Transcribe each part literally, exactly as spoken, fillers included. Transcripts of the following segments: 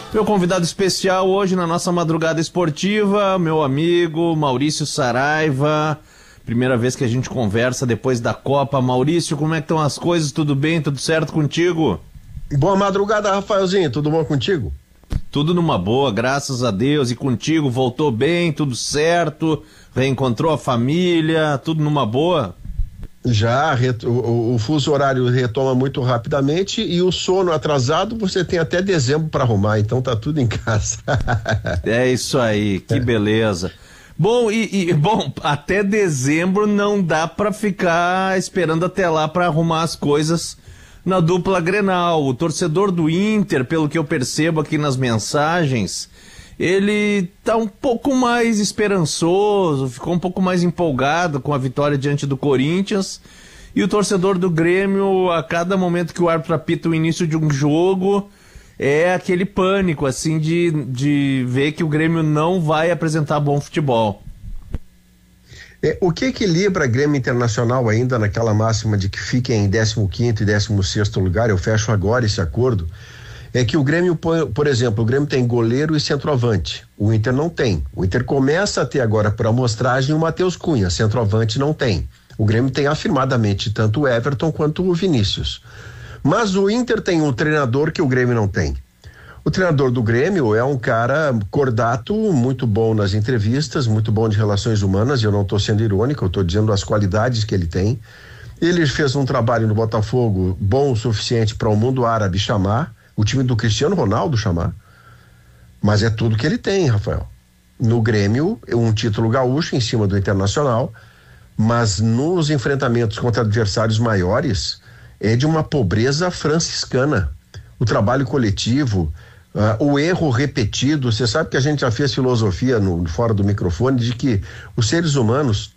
Meu convidado especial hoje na nossa madrugada esportiva, meu amigo Maurício Saraiva. Primeira vez que a gente conversa depois da Copa. Maurício, como é que estão as coisas? Tudo bem? Tudo certo contigo? Boa madrugada, Rafaelzinho. Tudo bom contigo? Tudo numa boa, graças a Deus. E contigo, voltou bem, tudo certo? Reencontrou a família, tudo numa boa? Já, o, o fuso horário retoma muito rapidamente e o sono atrasado você tem até dezembro para arrumar, então tá tudo em casa. É isso aí, que beleza. Bom, e, e bom, até dezembro não dá para ficar esperando até lá para arrumar as coisas na dupla Grenal. O torcedor do Inter, pelo que eu percebo aqui nas mensagens, ele tá um pouco mais esperançoso, ficou um pouco mais empolgado com a vitória diante do Corinthians. E o torcedor do Grêmio, a cada momento que o árbitro apita o início de um jogo, é aquele pânico, assim, de, de ver que o Grêmio não vai apresentar bom futebol. É, o que equilibra Grêmio Internacional ainda naquela máxima de que fiquem em décimo quinto e décimo sexto lugar, eu fecho agora esse acordo, é que o Grêmio, por exemplo, o Grêmio tem goleiro e centroavante, o Inter não tem. O Inter começa a ter agora por amostragem o Matheus Cunha, centroavante não tem. O Grêmio tem afirmadamente tanto o Everton quanto o Vinícius. Mas o Inter tem um treinador que o Grêmio não tem. O treinador do Grêmio é um cara cordato, muito bom nas entrevistas, muito bom de relações humanas, e eu não estou sendo irônico, eu estou dizendo as qualidades que ele tem. Ele fez um trabalho no Botafogo bom o suficiente para o mundo árabe chamar, o time do Cristiano Ronaldo chamar, mas é tudo que ele tem, Rafael. No Grêmio, um título gaúcho em cima do Internacional, mas nos enfrentamentos contra adversários maiores, é de uma pobreza franciscana. O trabalho coletivo, uh, o erro repetido, você sabe que a gente já fez filosofia no, fora do microfone de que os seres humanos,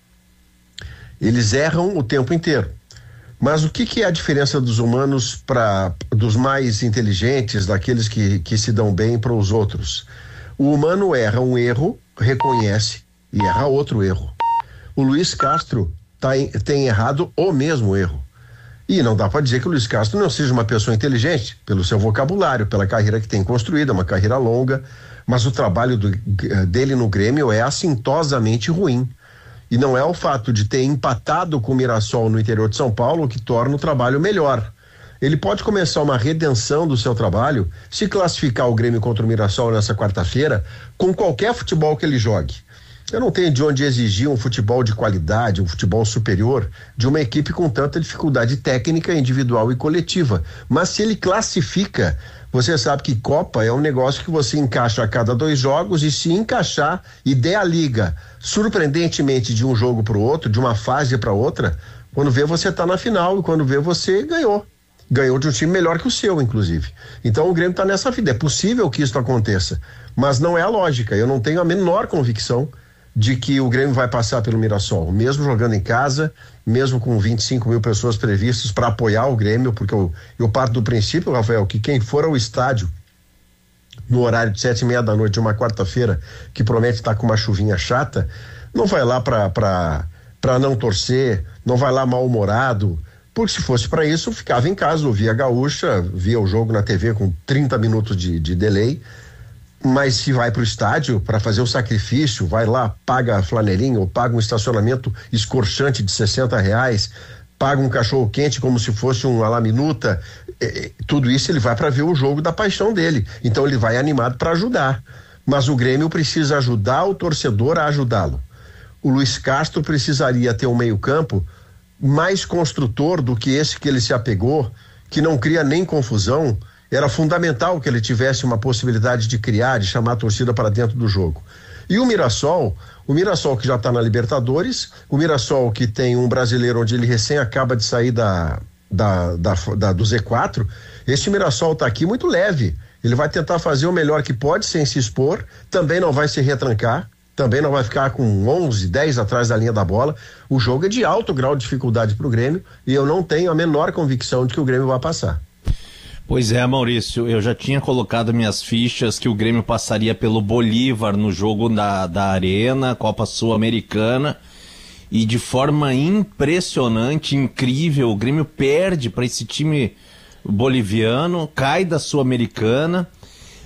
eles erram o tempo inteiro. Mas o que, que é a diferença dos humanos para dos mais inteligentes, daqueles que, que se dão bem para os outros? O humano erra um erro, reconhece e erra outro erro. O Luiz Castro tá em, tem errado o mesmo erro. E não dá para dizer que o Luiz Castro não seja uma pessoa inteligente, pelo seu vocabulário, pela carreira que tem construída, uma carreira longa, mas o trabalho do, dele no Grêmio é assintosamente ruim. E não é o fato de ter empatado com o Mirassol no interior de São Paulo que torna o trabalho melhor. Ele pode começar uma redenção do seu trabalho se classificar o Grêmio contra o Mirassol nessa quarta-feira com qualquer futebol que ele jogue. Eu não tenho de onde exigir um futebol de qualidade, um futebol superior de uma equipe com tanta dificuldade técnica, individual e coletiva. Mas se ele classifica, você sabe que Copa é um negócio que você encaixa a cada dois jogos e se encaixar e der a liga surpreendentemente de um jogo para o outro, de uma fase para outra, quando vê você tá na final e quando vê você ganhou. Ganhou de um time melhor que o seu, inclusive. Então o Grêmio tá nessa vida. É possível que isso aconteça, mas não é a lógica. Eu não tenho a menor convicção de que o Grêmio vai passar pelo Mirassol, mesmo jogando em casa, mesmo com vinte e cinco mil pessoas previstas para apoiar o Grêmio, porque eu, eu parto do princípio, Rafael, que quem for ao estádio no horário de sete e meia da noite de uma quarta-feira, que promete estar com uma chuvinha chata, não vai lá para para não torcer, não vai lá mal-humorado, porque se fosse para isso, ficava em casa, ouvia a Gaúcha, via o jogo na T V com trinta minutos de, de delay. Mas se vai para o estádio para fazer o sacrifício, vai lá, paga a flanelinha ou paga um estacionamento escorchante de sessenta reais, paga um cachorro quente como se fosse um alaminuta, eh, tudo isso ele vai para ver o jogo da paixão dele. Então ele vai animado para ajudar. Mas o Grêmio precisa ajudar o torcedor a ajudá-lo. O Luiz Castro precisaria ter um meio-campo mais construtor do que esse que ele se apegou, que não cria nem confusão. Era fundamental que ele tivesse uma possibilidade de criar, de chamar a torcida para dentro do jogo. E o Mirassol, o Mirassol que já está na Libertadores, o Mirassol que tem um brasileiro onde ele recém acaba de sair da, da, da, da do Z quatro, este Mirassol está aqui muito leve. Ele vai tentar fazer o melhor que pode sem se expor, também não vai se retrancar, também não vai ficar com onze, dez atrás da linha da bola. O jogo é de alto grau de dificuldade para o Grêmio e eu não tenho a menor convicção de que o Grêmio vai passar. Pois é, Maurício, eu já tinha colocado minhas fichas que o Grêmio passaria pelo Bolívar no jogo da, da Arena, Copa Sul-Americana, e de forma impressionante, incrível, o Grêmio perde para esse time boliviano, cai da Sul-Americana.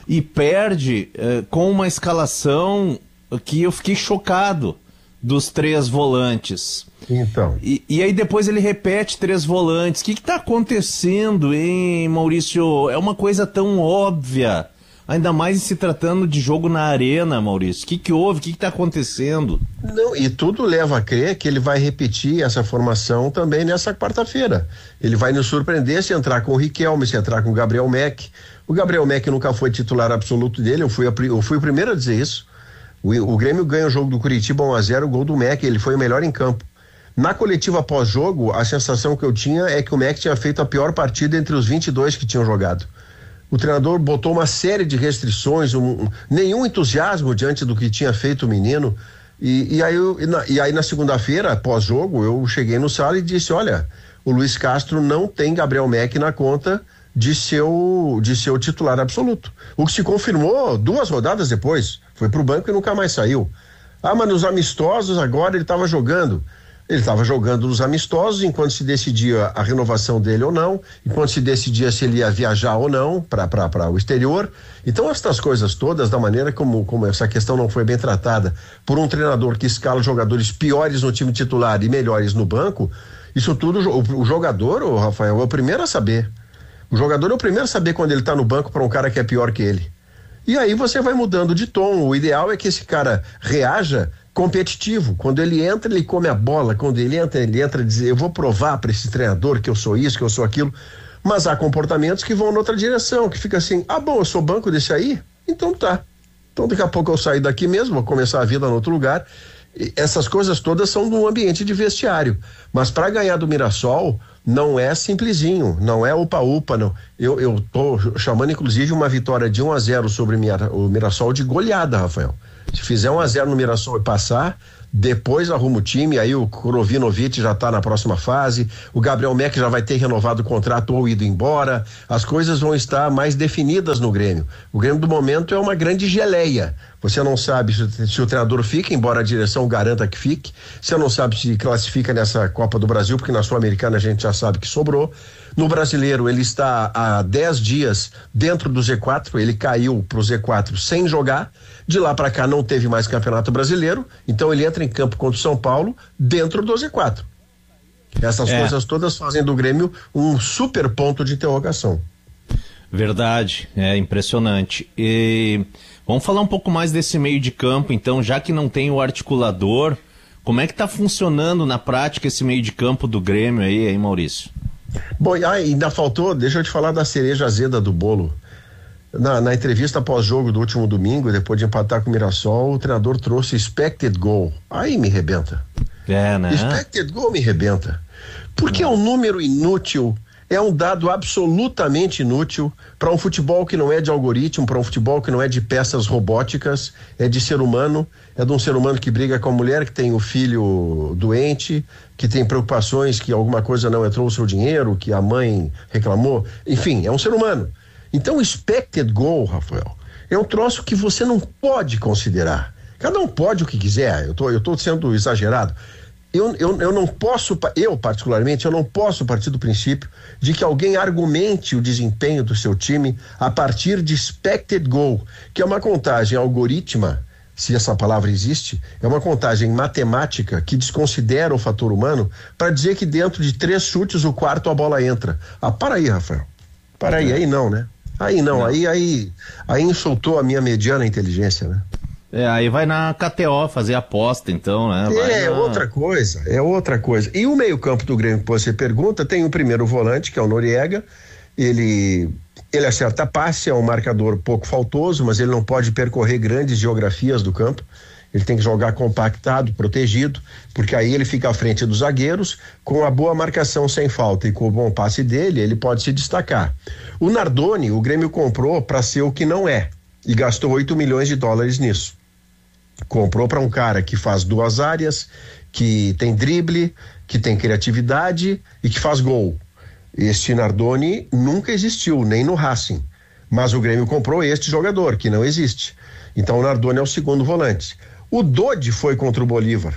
e perde uh, com uma escalação que eu fiquei chocado dos três volantes. Então. E, e aí depois ele repete três volantes. O que está acontecendo, hein, Maurício? É uma coisa tão óbvia. Ainda mais se tratando de jogo na arena, Maurício. O que, que houve? O que está acontecendo? Não, e tudo leva a crer que ele vai repetir essa formação também nessa quarta-feira. Ele vai nos surpreender se entrar com o Riquelme, se entrar com o Gabriel Meck. O Gabriel Meck nunca foi titular absoluto dele, eu fui, a, eu fui o primeiro a dizer isso. O, o Grêmio ganha o jogo do Curitiba um a zero, o gol do Meck, ele foi o melhor em campo. Na coletiva pós-jogo, a sensação que eu tinha é que o Meck tinha feito a pior partida entre os vinte e dois que tinham jogado. O treinador botou uma série de restrições, um, um, nenhum entusiasmo diante do que tinha feito o menino. E, e, aí, eu, e, na, e aí na segunda-feira, pós-jogo, eu cheguei no sala e disse, olha, o Luiz Castro não tem Gabriel Meck na conta de seu, de seu titular absoluto. O que se confirmou duas rodadas depois. Foi pro banco e nunca mais saiu. Ah, mas nos amistosos agora ele estava jogando. Ele estava jogando nos amistosos enquanto se decidia a renovação dele ou não, enquanto se decidia se ele ia viajar ou não para o exterior. Então, essas coisas todas, da maneira como, como essa questão não foi bem tratada por um treinador que escala jogadores piores no time titular e melhores no banco, isso tudo, o, o jogador, o Rafael, é o primeiro a saber. O jogador é o primeiro a saber quando ele está no banco para um cara que é pior que ele. E aí você vai mudando de tom. O ideal é que esse cara reaja competitivo. Quando ele entra, ele come a bola. Quando ele entra, ele entra a dizer, eu vou provar para esse treinador que eu sou isso, que eu sou aquilo. Mas há comportamentos que vão noutra direção, que fica assim, ah bom, eu sou banco desse aí? Então tá. Então daqui a pouco eu saio daqui mesmo, vou começar a vida em outro lugar. E essas coisas todas são do ambiente de vestiário. Mas para ganhar do Mirassol, não é simplesinho, não é upa-upa, não. Eu, eu tô chamando inclusive uma vitória de um a zero sobre o Mirassol de goleada, Rafael. Se fizer um a zero no Mirassol e passar, depois arruma o time, aí o Krovinovic já está na próxima fase, o Gabriel Meck já vai ter renovado o contrato ou ido embora, as coisas vão estar mais definidas no Grêmio. O Grêmio do momento é uma grande geleia. Você não sabe se, se o treinador fica, embora a direção garanta que fique, você não sabe se classifica nessa Copa do Brasil, porque na Sul-Americana a gente já sabe que sobrou. No Brasileiro ele está há dez dias dentro do Z quatro, ele caiu pro Z quatro sem jogar, de lá para cá não teve mais Campeonato Brasileiro, então ele entra em campo contra o São Paulo dentro do Z quatro. Essas é. coisas todas fazem do Grêmio um super ponto de interrogação. Verdade, é impressionante. E vamos falar um pouco mais desse meio de campo, então, já que não tem o articulador, como é que tá funcionando na prática esse meio de campo do Grêmio aí, hein, Maurício? Bom, ah, ainda faltou, deixa eu te falar da cereja azeda do bolo. Na, na entrevista pós-jogo do último domingo, depois de empatar com o Mirassol, o treinador trouxe expected goal. Aí me rebenta. É, né? Expected goal me rebenta. Porque é um número inútil, é um dado absolutamente inútil para um futebol que não é de algoritmo, para um futebol que não é de peças robóticas, é de ser humano, é de um ser humano que briga com a mulher, que tem o filho doente, que tem preocupações que alguma coisa não entrou o seu dinheiro, que a mãe reclamou, enfim, é um ser humano. Então, expected goal, Rafael, é um troço que você não pode considerar. Cada um pode o que quiser, eu tô, eu tô sendo exagerado. Eu, eu, eu não posso, eu particularmente, eu não posso partir do princípio de que alguém argumente o desempenho do seu time a partir de expected goal, que é uma contagem algorítmica, se essa palavra existe, é uma contagem matemática que desconsidera o fator humano para dizer que dentro de três chutes o quarto a bola entra. Ah, para aí, Rafael. Para aí, aí não, né? Aí não, não. aí, aí, aí insultou a minha mediana inteligência, né? É, aí vai na K T O fazer aposta, então, né? Vai é, na... outra coisa, é outra coisa. E o meio-campo do Grêmio que você pergunta, tem o primeiro volante, que é o Noriega, ele, ele acerta passe, é um marcador pouco faltoso, mas ele não pode percorrer grandes geografias do campo, ele tem que jogar compactado, protegido, porque aí ele fica à frente dos zagueiros, com a boa marcação sem falta e com o bom passe dele, ele pode se destacar. O Nardoni, o Grêmio comprou para ser o que não é, e gastou oito milhões de dólares nisso. Comprou para um cara que faz duas áreas, que tem drible, que tem criatividade e que faz gol. Este Nardoni nunca existiu, nem no Racing, mas o Grêmio comprou este jogador, que não existe. Então o Nardoni é o segundo volante. O Dodi foi contra o Bolívar.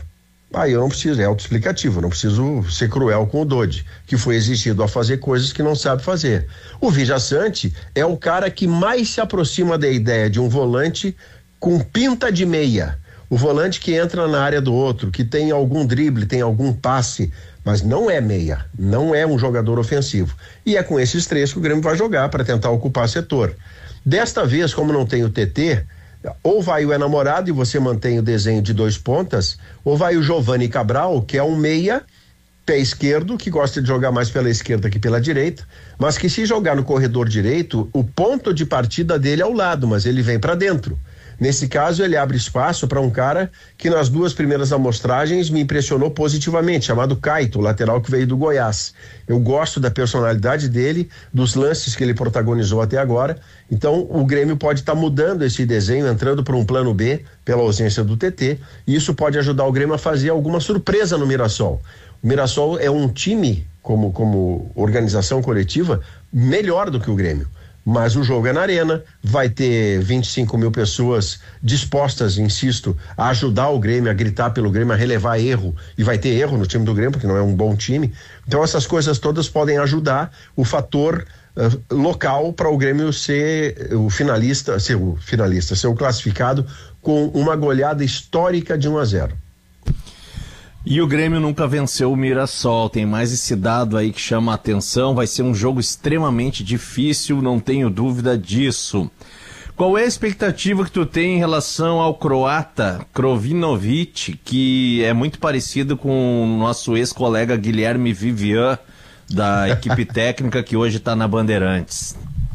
Aí eu não preciso, é autoexplicativo, não preciso ser cruel com o Dodi, que foi exigido a fazer coisas que não sabe fazer. O Vijaçante é o cara que mais se aproxima da ideia de um volante com pinta de meia. O volante que entra na área do outro, que tem algum drible, tem algum passe, mas não é meia, não é um jogador ofensivo. E é com esses três que o Grêmio vai jogar para tentar ocupar setor. Desta vez, como não tem o T T, ou vai o enamorado e você mantém o desenho de dois pontas, ou vai o Giovani Cabral, que é um meia, pé esquerdo, que gosta de jogar mais pela esquerda que pela direita, mas que se jogar no corredor direito, o ponto de partida dele é ao lado, mas ele vem para dentro. Nesse caso, ele abre espaço para um cara que nas duas primeiras amostragens me impressionou positivamente, chamado Caito, o lateral que veio do Goiás. Eu gosto da personalidade dele, dos lances que ele protagonizou até agora. Então, o Grêmio pode estar tá mudando esse desenho, entrando para um plano B, pela ausência do T T, e isso pode ajudar o Grêmio a fazer alguma surpresa no Mirassol. O Mirassol é um time, como, como organização coletiva, melhor do que o Grêmio. Mas o jogo é na arena, vai ter vinte e cinco mil pessoas dispostas, insisto, a ajudar o Grêmio, a gritar pelo Grêmio, a relevar erro, e vai ter erro no time do Grêmio, porque não é um bom time. Então essas coisas todas podem ajudar o fator uh, local para o Grêmio ser o finalista, ser o finalista, ser o classificado com uma goleada histórica de um a zero. E o Grêmio nunca venceu o Mirassol, tem mais esse dado aí que chama a atenção, vai ser um jogo extremamente difícil, não tenho dúvida disso. Qual é a expectativa que tu tem em relação ao croata Krovinovic, que é muito parecido com o nosso ex-colega Guilherme Vivian, da equipe técnica que hoje está na Bandeirantes?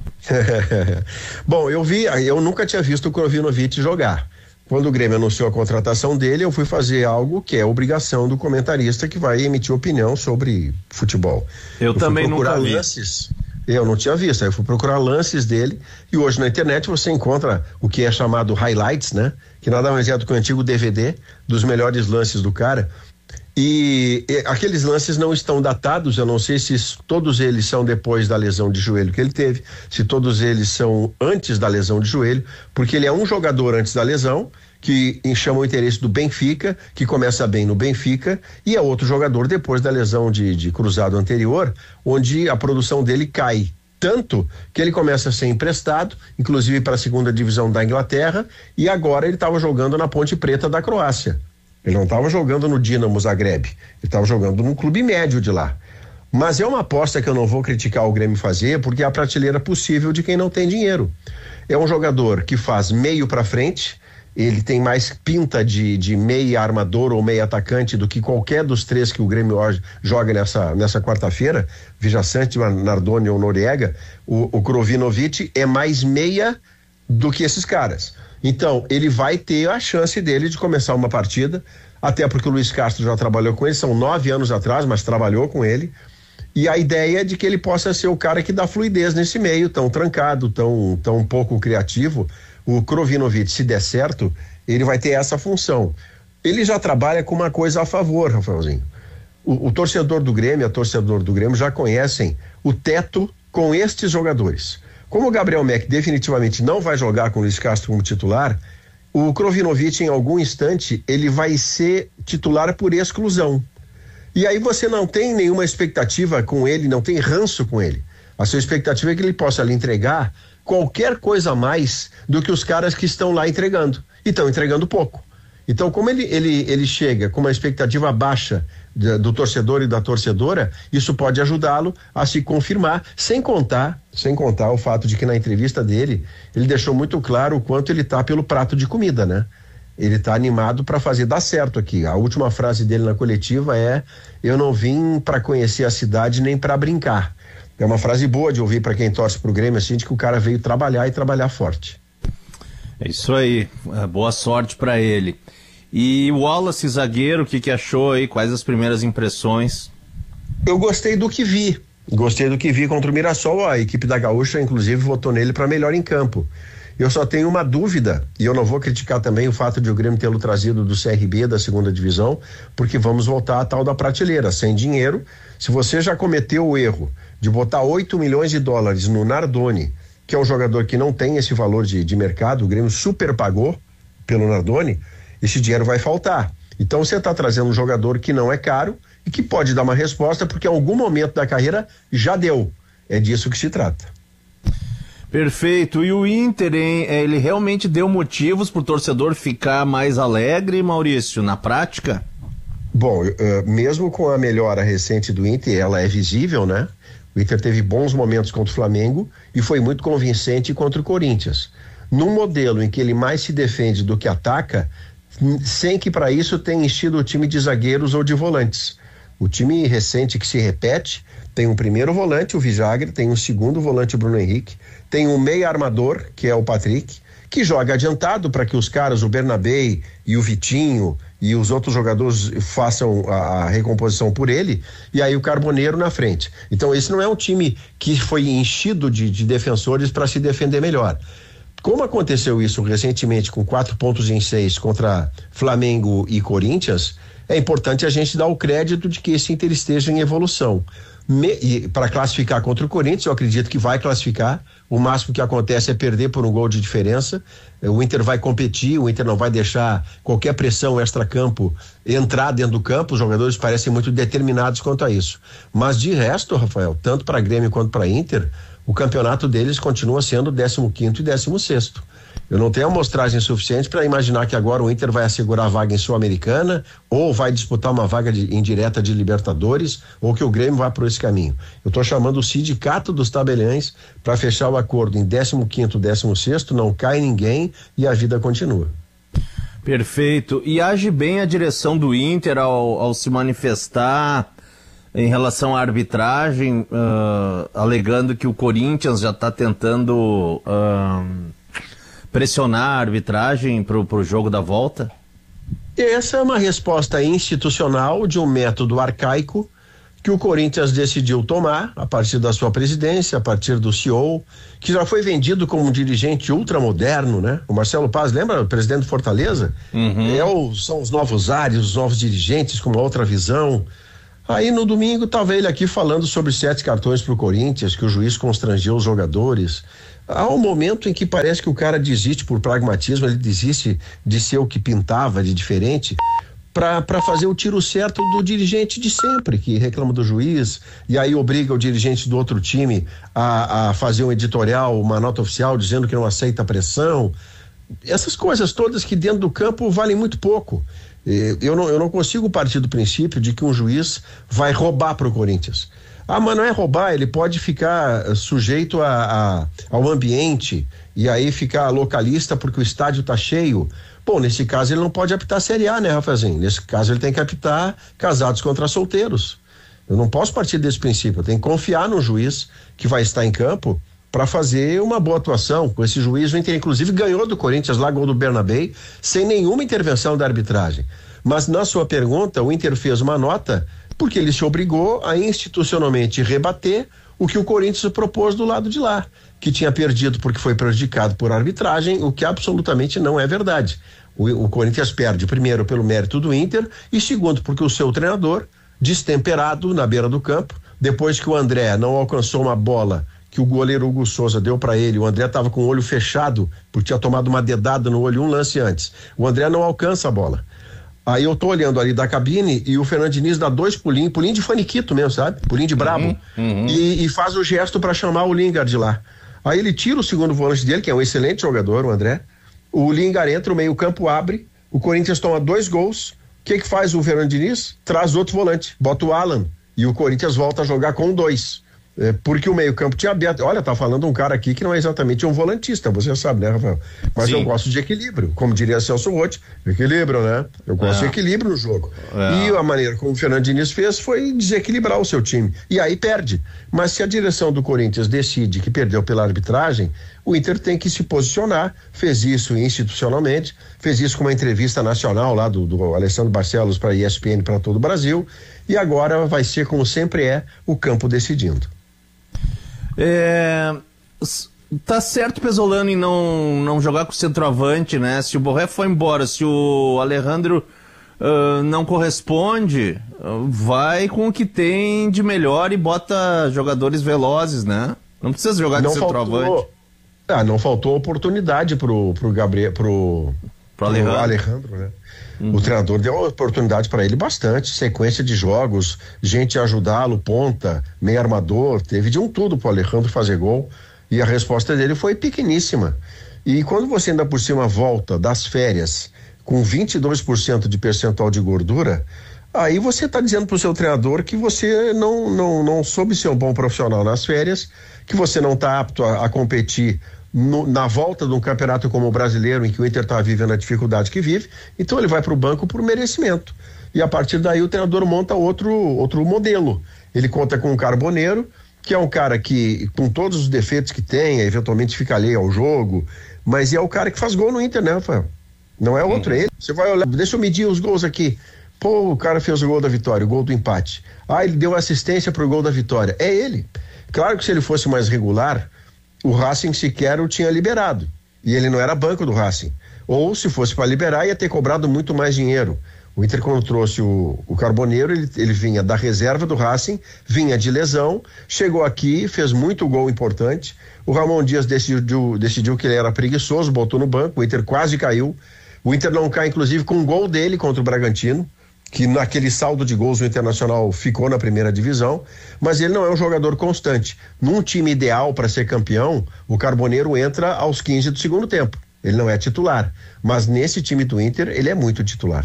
Bom, eu vi, eu nunca tinha visto o Krovinovic jogar. Quando o Grêmio anunciou a contratação dele, eu fui fazer algo que é obrigação do comentarista que vai emitir opinião sobre futebol. Eu, eu também nunca vi. Lances, eu não tinha visto, aí eu fui procurar lances dele, e hoje na internet você encontra o que é chamado highlights, né? Que nada mais é do que o antigo D V D dos melhores lances do cara. E, e aqueles lances não estão datados, eu não sei se todos eles são depois da lesão de joelho que ele teve, se todos eles são antes da lesão de joelho, porque ele é um jogador antes da lesão, que chama o interesse do Benfica, que começa bem no Benfica, e é outro jogador depois da lesão de, de cruzado anterior, onde a produção dele cai tanto que ele começa a ser emprestado, inclusive para a segunda divisão da Inglaterra, e agora ele estava jogando na Ponte Preta da Croácia. Ele não estava jogando no Dinamo Zagreb, ele estava jogando num clube médio de lá. Mas é uma aposta que eu não vou criticar o Grêmio fazer, porque é a prateleira possível de quem não tem dinheiro. É um jogador que faz meio para frente, ele tem mais pinta de, de meia armador ou meia atacante do que qualquer dos três que o Grêmio hoje joga nessa, nessa quarta-feira, Vijaçante, Nardoni ou Noriega. O, o Krovinovic é mais meia do que esses caras. Então, ele vai ter a chance dele de começar uma partida, até porque o Luiz Castro já trabalhou com ele, são nove anos atrás, mas trabalhou com ele, e a ideia é de que ele possa ser o cara que dá fluidez nesse meio, tão trancado, tão, tão pouco criativo. O Krovinovic, se der certo, ele vai ter essa função. Ele já trabalha com uma coisa a favor, Rafaelzinho. O, o torcedor do Grêmio, a torcedor do Grêmio já conhecem o teto com estes jogadores. Como o Gabriel Meck definitivamente não vai jogar com o Luiz Castro como titular, o Krovinovic, em algum instante, ele vai ser titular por exclusão. E aí você não tem nenhuma expectativa com ele, não tem ranço com ele. A sua expectativa é que ele possa lhe entregar qualquer coisa a mais do que os caras que estão lá entregando. E estão entregando pouco. Então, como ele, ele, ele chega com uma expectativa baixa de, do torcedor e da torcedora, isso pode ajudá-lo a se confirmar, sem contar, sem contar o fato de que na entrevista dele, ele deixou muito claro o quanto ele tá pelo prato de comida, né? Ele tá animado para fazer dar certo aqui. A última frase dele na coletiva é: eu não vim para conhecer a cidade nem para brincar. É uma frase boa de ouvir para quem torce pro Grêmio, assim, de que o cara veio trabalhar e trabalhar forte. É isso aí, boa sorte para ele. E o Wallace, zagueiro, o que, que achou aí? Quais as primeiras impressões? Eu gostei do que vi, gostei do que vi contra o Mirassol. A equipe da Gaúcha, inclusive, votou nele para melhor em campo. Eu só tenho uma dúvida, e eu não vou criticar também o fato de o Grêmio tê-lo trazido do C R B, da segunda divisão, porque vamos voltar à tal da prateleira, sem dinheiro. Se você já cometeu o erro de botar oito milhões de dólares no Nardoni, que é um jogador que não tem esse valor de, de mercado, o Grêmio super pagou pelo Nardoni, esse dinheiro vai faltar. Então você está trazendo um jogador que não é caro e que pode dar uma resposta, porque em algum momento da carreira já deu. É disso que se trata. Perfeito. E o Inter, hein? Ele realmente deu motivos para o torcedor ficar mais alegre, Maurício, na prática? Bom, uh, mesmo com a melhora recente do Inter, ela é visível, né? O Inter teve bons momentos contra o Flamengo e foi muito convincente contra o Corinthians. Num modelo em que ele mais se defende do que ataca, sem que para isso tenha enchido o time de zagueiros ou de volantes. O time recente que se repete tem um primeiro volante, o Vijagra, tem um segundo volante, o Bruno Henrique, tem um meia armador, que é o Patrick, que joga adiantado para que os caras, o Bernabé e o Vitinho e os outros jogadores façam a, a recomposição por ele, e aí o Carboneiro na frente. Então esse não é um time que foi enchido de, de defensores para se defender melhor. Como aconteceu isso recentemente com quatro pontos em seis contra Flamengo e Corinthians, é importante a gente dar o crédito de que esse Inter esteja em evolução. Para classificar contra o Corinthians, eu acredito que vai classificar. O máximo que acontece é perder por um gol de diferença. O Inter vai competir, o Inter não vai deixar qualquer pressão extra-campo entrar dentro do campo. Os jogadores parecem muito determinados quanto a isso. Mas de resto, Rafael, tanto para Grêmio quanto para Inter, o campeonato deles continua sendo décimo quinto e décimo sexto. Eu não tenho amostragem suficiente para imaginar que agora o Inter vai assegurar a vaga em Sul-Americana ou vai disputar uma vaga de, indireta de Libertadores, ou que o Grêmio vá por esse caminho. Eu estou chamando o sindicato dos tabeliães para fechar o acordo em décimo quinto, décimo sexto, não cai ninguém e a vida continua. Perfeito. E age bem a direção do Inter ao, ao se manifestar em relação à arbitragem, uh, alegando que o Corinthians já está tentando uh, pressionar a arbitragem para o jogo da volta? Essa é uma resposta institucional de um método arcaico que o Corinthians decidiu tomar a partir da sua presidência, a partir do C E O, que já foi vendido como um dirigente ultramoderno, né? O Marcelo Paz, lembra o presidente do Fortaleza? Uhum. É o, são os novos ares, os novos dirigentes com uma outra visão. Aí no domingo estava ele aqui falando sobre sete cartões para o Corinthians, que o juiz constrangeu os jogadores. Há um momento em que parece que o cara desiste por pragmatismo, ele desiste de ser o que pintava de diferente para fazer o tiro certo do dirigente de sempre, que reclama do juiz e aí obriga o dirigente do outro time a, a fazer um editorial, uma nota oficial dizendo que não aceita pressão. Essas coisas todas que dentro do campo valem muito pouco. Eu não, eu não consigo partir do princípio de que um juiz vai roubar para o Corinthians. Ah, mas não é roubar, ele pode ficar sujeito a, a, ao ambiente e aí ficar localista porque o estádio está cheio. Bom, nesse caso ele não pode apitar Série A, né, Rafazinho? Nesse caso ele tem que apitar casados contra solteiros. Eu não posso partir desse princípio, eu tenho que confiar no juiz que vai estar em campo para fazer uma boa atuação. Com esse juiz, o Inter inclusive ganhou do Corinthians lá, gol do Bernabé, sem nenhuma intervenção da arbitragem. Mas na sua pergunta, o Inter fez uma nota porque ele se obrigou a institucionalmente rebater o que o Corinthians propôs do lado de lá, que tinha perdido porque foi prejudicado por arbitragem, o que absolutamente não é verdade. O, o Corinthians perde, primeiro, pelo mérito do Inter, e segundo, porque o seu treinador, destemperado na beira do campo, depois que o André não alcançou uma bola que o goleiro Hugo Souza deu para ele, o André estava com o olho fechado, porque tinha tomado uma dedada no olho um lance antes. O André não alcança a bola. Aí eu tô olhando ali da cabine e o Fernando Diniz dá dois pulinhos, pulinho de faniquito mesmo, sabe? Pulinho de brabo. Uhum, uhum. E, e faz o gesto para chamar o Lingard lá. Aí ele tira o segundo volante dele, que é um excelente jogador, o André. O Lingard entra, o meio campo abre, o Corinthians toma dois gols. O que que faz o Fernando Diniz? Traz outro volante, bota o Alan. E o Corinthians volta a jogar com dois. É, porque o meio campo tinha aberto. Olha, tá falando um cara aqui que não é exatamente um volantista, você sabe, né, Rafael? Mas Sim. eu gosto de equilíbrio, como diria Celso Roth, equilíbrio, né? Eu gosto é. de equilíbrio no jogo. É. E a maneira como o Fernando Diniz fez foi desequilibrar o seu time. E aí perde. Mas se a direção do Corinthians decide que perdeu pela arbitragem, o Inter tem que se posicionar. Fez isso institucionalmente, fez isso com uma entrevista nacional lá do, do Alessandro Barcelos para a E S P N para todo o Brasil. E agora vai ser, como sempre é, o campo decidindo. É, tá certo, Pesolano, em não, não jogar com o centroavante, né? Se o Borré for embora, se o Alejandro uh, não corresponde, uh, vai com o que tem de melhor e bota jogadores velozes, né? Não precisa jogar não de centroavante. Faltou, ah, não faltou oportunidade pro, pro Gabriel, pro, pro Alejandro, Alejandro né? Uhum. O treinador deu oportunidade para ele bastante, sequência de jogos, gente a ajudá-lo, ponta, meio armador, teve de um tudo pro Alejandro fazer gol, e a resposta dele foi pequeníssima. E quando você ainda por cima volta das férias com vinte e dois por cento de percentual de gordura, aí você está dizendo pro seu treinador que você não, não, não soube ser um bom profissional nas férias, que você não está apto a, a competir No, na volta de um campeonato como o brasileiro, em que o Inter está vivendo a dificuldade que vive, então ele vai para o banco por merecimento. E a partir daí o treinador monta outro, outro modelo. Ele conta com o Carboneiro, que é um cara que, com todos os defeitos que tem, eventualmente fica alheio ao jogo, mas é o cara que faz gol no Inter, né, Rafael? Não é outro, é ele. Você vai olhar, deixa eu medir os gols aqui. Pô, o cara fez o gol da vitória, o gol do empate. Ah, ele deu assistência pro gol da vitória. É ele. Claro que se ele fosse mais regular, o Racing sequer o tinha liberado, e ele não era banco do Racing, ou se fosse para liberar ia ter cobrado muito mais dinheiro. O Inter, quando trouxe o, o Carboneiro, ele, ele vinha da reserva do Racing, vinha de lesão, chegou aqui, fez muito gol importante. O Ramon Dias decidiu, decidiu que ele era preguiçoso, botou no banco, o Inter quase caiu. O Inter não cai inclusive com um gol dele contra o Bragantino, que naquele saldo de gols o Internacional ficou na primeira divisão, mas ele não é um jogador constante. Num time ideal para ser campeão, o Carboneiro entra aos quinze do segundo tempo. Ele não é titular, mas nesse time do Inter ele é muito titular.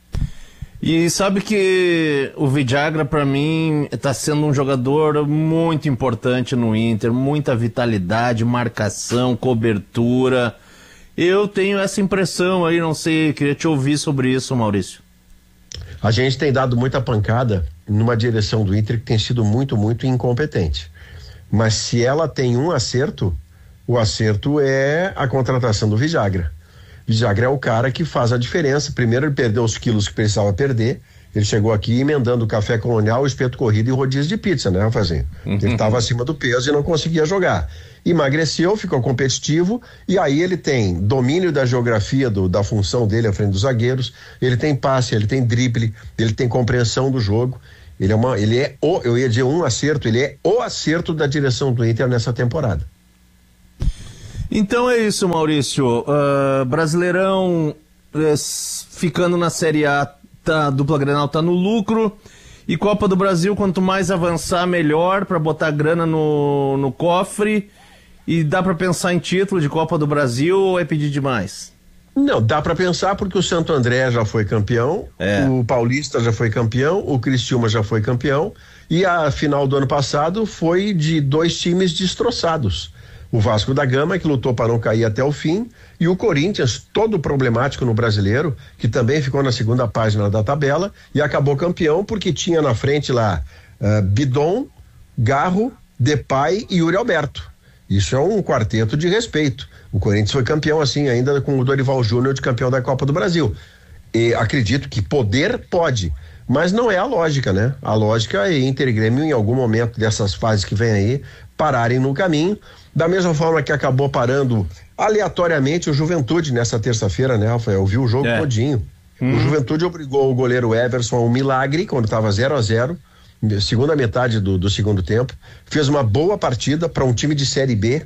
E sabe que o Vidagra, para mim, está sendo um jogador muito importante no Inter, muita vitalidade, marcação, cobertura. Eu tenho essa impressão aí, não sei, queria te ouvir sobre isso, Maurício. A gente tem dado muita pancada numa direção do Inter que tem sido muito, muito incompetente. Mas se ela tem um acerto, o acerto é a contratação do Vidagra. Vidagra é o cara que faz a diferença. Primeiro ele perdeu os quilos que precisava perder. Ele chegou aqui emendando café colonial, espeto corrido e rodízio de pizza, né, Rafazinho? Uhum. Ele estava acima do peso e não conseguia jogar. Emagreceu, ficou competitivo, e aí ele tem domínio da geografia do, da função dele à frente dos zagueiros, ele tem passe, ele tem drible, ele tem compreensão do jogo. Ele é uma, ele é o, eu ia dizer um acerto, ele é o acerto da direção do Inter nessa temporada. Então é isso, Maurício. Uh, Brasileirão uh, ficando na Série A, tá, a dupla Grenal tá no lucro, e Copa do Brasil, quanto mais avançar, melhor, para botar grana no, no cofre. E dá para pensar em título de Copa do Brasil ou é pedir demais? Não, dá para pensar porque o Santo André já foi campeão, é. O Paulista já foi campeão, o Criciúma já foi campeão, e a final do ano passado foi de dois times destroçados. O Vasco da Gama, que lutou para não cair até o fim, e o Corinthians, todo problemático no Brasileiro, que também ficou na segunda página da tabela e acabou campeão porque tinha na frente lá uh, Bidon, Garro, Depay e Yuri Alberto. Isso é um quarteto de respeito. O Corinthians foi campeão assim ainda com o Dorival Júnior de campeão da Copa do Brasil. E acredito que poder pode, mas não é a lógica, né? A lógica é Inter e Grêmio em algum momento dessas fases que vem aí pararem no caminho, da mesma forma que acabou parando aleatoriamente o Juventude nessa terça-feira, né, Rafael? Eu vi o jogo é. todinho. Hum. O Juventude obrigou o goleiro Everson a um milagre quando estava zero a zero, segunda metade do, do segundo tempo, fez uma boa partida para um time de Série B,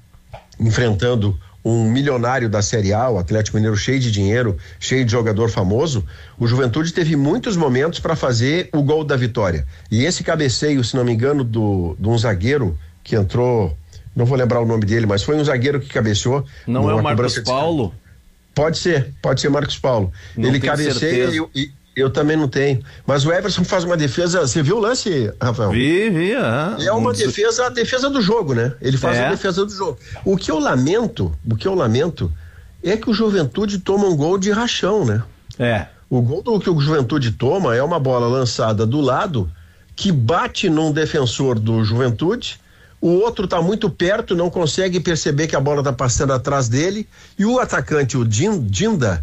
enfrentando um milionário da Série A, o Atlético Mineiro cheio de dinheiro, cheio de jogador famoso. O Juventude teve muitos momentos para fazer o gol da vitória. E esse cabeceio, se não me engano, do, de um zagueiro que entrou, não vou lembrar o nome dele, mas foi um zagueiro que cabeceou. Não é o Marcos Paulo? Pode ser, pode ser Marcos Paulo. Não Ele cabeceia e, e eu também não tenho. Mas o Everson faz uma defesa. Você viu o lance, Rafael? Vi, vi. Ah, é uma defesa, a defesa do jogo, né? Ele faz é. a defesa do jogo. O que eu lamento, o que eu lamento é que o Juventude toma um gol de rachão, né? É. O gol do que o Juventude toma é uma bola lançada do lado que bate num defensor do Juventude. O outro tá muito perto, não consegue perceber que a bola tá passando atrás dele, e o atacante, o Dinda,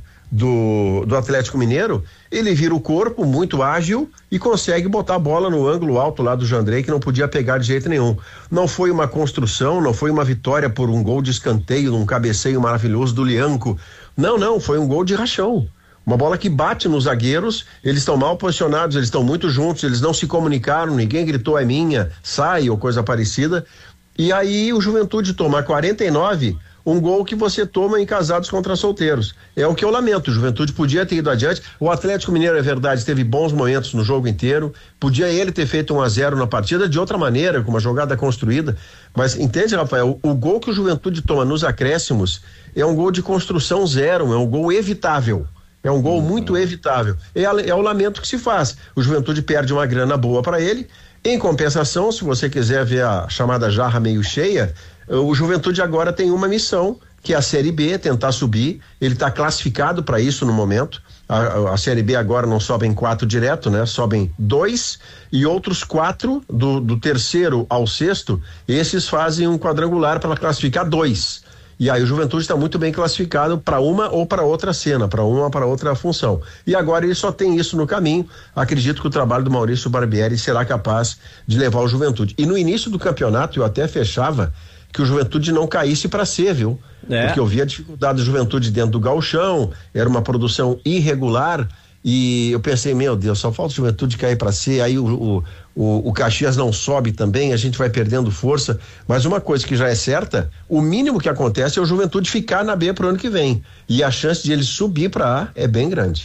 do, do Atlético Mineiro, ele vira o corpo, muito ágil, e consegue botar a bola no ângulo alto lá do Jandrei, que não podia pegar de jeito nenhum. Não foi uma construção, não foi uma vitória por um gol de escanteio, num cabeceio maravilhoso do Lianco. Não, não, foi um gol de rachão. Uma bola que bate nos zagueiros, eles estão mal posicionados, eles estão muito juntos, eles não se comunicaram, ninguém gritou é minha, sai ou coisa parecida. E aí o Juventude toma quarenta e nove, um gol que você toma em casados contra solteiros. É o que eu lamento. O Juventude podia ter ido adiante. O Atlético Mineiro, é verdade, teve bons momentos no jogo inteiro. Podia ele ter feito um a zero na partida de outra maneira, com uma jogada construída. Mas entende, Rafael? O, o gol que o Juventude toma nos acréscimos é um gol de construção zero, é um gol evitável. É um gol muito evitável. É, é o lamento que se faz. O Juventude perde uma grana boa para ele. Em compensação, se você quiser ver a chamada jarra meio cheia, o Juventude agora tem uma missão, que é a Série B, tentar subir. Ele está classificado para isso no momento. A, a Série B agora não sobem quatro direto, né? Sobem dois e outros quatro do, do terceiro ao sexto, esses fazem um quadrangular para classificar dois. E aí o Juventude está muito bem classificado para uma ou para outra cena, para uma ou para outra função. E agora ele só tem isso no caminho. Acredito que o trabalho do Maurício Barbieri será capaz de levar o Juventude. E no início do campeonato eu até fechava que o Juventude não caísse para C, viu? É. Porque eu via a dificuldade do Juventude dentro do gauchão, era uma produção irregular. E eu pensei, meu Deus, só falta o Juventude cair para C, aí o, o, o, o Caxias não sobe também, a gente vai perdendo força. Mas uma coisa que já é certa, o mínimo que acontece é o Juventude ficar na B pro ano que vem. E a chance de ele subir para A é bem grande.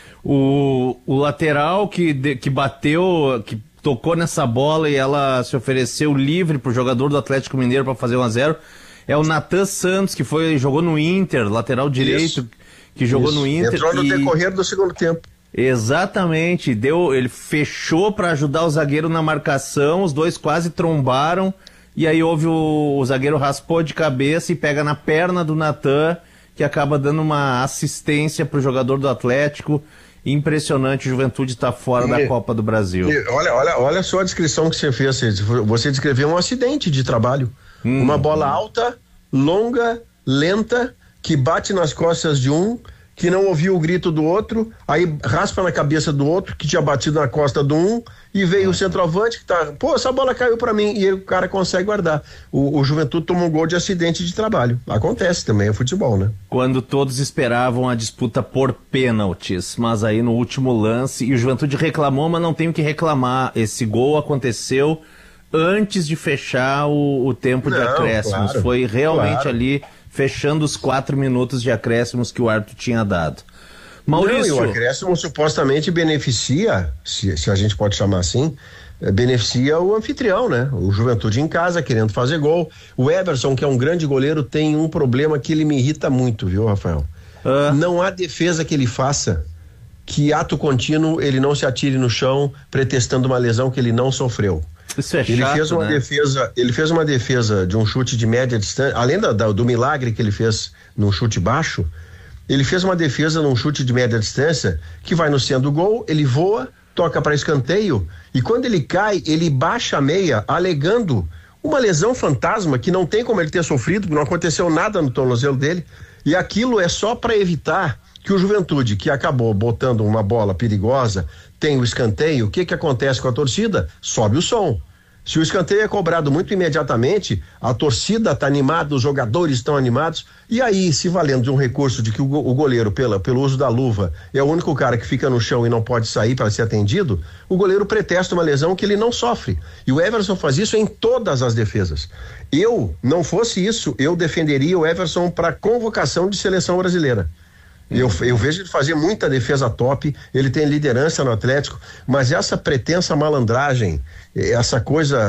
O, o lateral que, de, que bateu, que tocou nessa bola e ela se ofereceu livre pro jogador do Atlético Mineiro para fazer um a zero, é o Natan Santos, que foi, jogou no Inter, lateral direito. Isso. Que jogou Isso. no Inter. Entrou no e... decorrer do segundo tempo. Exatamente, deu, ele fechou para ajudar o zagueiro na marcação, os dois quase trombaram, e aí houve o, o zagueiro raspou de cabeça e pega na perna do Natan, que acaba dando uma assistência pro jogador do Atlético. Impressionante, o Juventude está fora e, da Copa do Brasil. E, olha, olha, olha só a descrição que você fez, você descreveu um acidente de trabalho, hum. uma bola alta, longa, lenta, que bate nas costas de um, que não ouviu o grito do outro, aí raspa na cabeça do outro, que tinha batido na costa do um, e veio o centroavante que tá, pô, essa bola caiu pra mim, e aí o cara consegue guardar. O, o Juventude tomou um gol de acidente de trabalho. Acontece também, é futebol, né? Quando todos esperavam a disputa por pênaltis, mas aí no último lance, e o Juventude reclamou, mas não tem o que reclamar, esse gol aconteceu antes de fechar o, o tempo não, de acréscimos, claro, foi realmente claro. ali... fechando os quatro minutos de acréscimos que o árbitro tinha dado. Maurício... Não, e o acréscimo supostamente beneficia, se, se a gente pode chamar assim, eh, beneficia o anfitrião, né? O Juventude em casa, querendo fazer gol. O Everson, que é um grande goleiro, tem um problema que ele me irrita muito, viu, Rafael? Ah. Não há defesa que ele faça que ato contínuo ele não se atire no chão pretextando uma lesão que ele não sofreu. Isso é ele chato, fez uma né? defesa, ele fez uma defesa de um chute de média distância, além da, da, do milagre que ele fez num chute baixo, ele fez uma defesa num chute de média distância que vai no centro do gol, ele voa, toca para escanteio e quando ele cai, ele baixa a meia alegando uma lesão fantasma que não tem como ele ter sofrido, porque não aconteceu nada no tornozelo dele, e aquilo é só para evitar que o Juventude, que acabou botando uma bola perigosa, tem o escanteio, o que que acontece com a torcida? Sobe o som. Se o escanteio é cobrado muito imediatamente, a torcida está animada, os jogadores estão animados, e aí, se valendo de um recurso de que o, go, o goleiro, pela, pelo uso da luva, é o único cara que fica no chão e não pode sair para ser atendido, o goleiro pretexta uma lesão que ele não sofre. E o Everson faz isso em todas as defesas. Eu, não fosse isso, eu defenderia o Everson para convocação de seleção brasileira. Eu, eu vejo ele fazer muita defesa top, ele tem liderança no Atlético, mas essa pretensa malandragem, essa coisa